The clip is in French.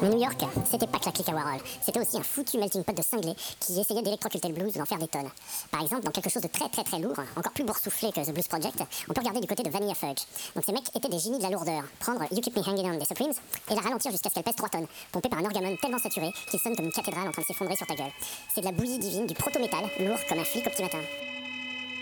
Mais New York, c'était pas que la clique à Warhol, c'était aussi un foutu melting pot de cinglés qui essayait d'électrocuter le blues ou d'en faire des tonnes. Par exemple, dans quelque chose de très lourd, encore plus boursouflé que The Blues Project, on peut regarder du côté de Vanilla Fudge. Donc ces mecs étaient des génies de la lourdeur. Prendre You Keep Me Hanging On des Supremes et la ralentir jusqu'à ce qu'elle pèse 3 tonnes, pompée par un orgamon tellement saturé qu'il sonne comme une cathédrale en train de s'effondrer sur ta gueule. C'est de la bouillie divine du proto-métal, lourd comme un flic au petit matin.